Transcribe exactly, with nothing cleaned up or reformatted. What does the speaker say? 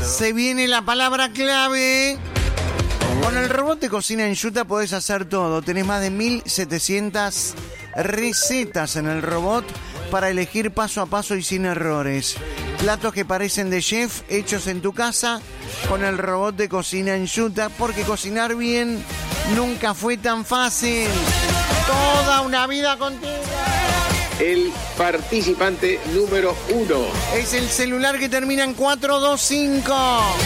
Se viene la palabra clave. Con el robot de cocina Enjuta podés hacer todo. Tenés más de mil setecientas recetas en el robot para elegir paso a paso y sin errores. Platos que parecen de chef hechos en tu casa con el robot de cocina Enjuta, porque cocinar bien nunca fue tan fácil. Toda una vida contigo. El participante número uno es el celular que termina en cuatro dos cinco.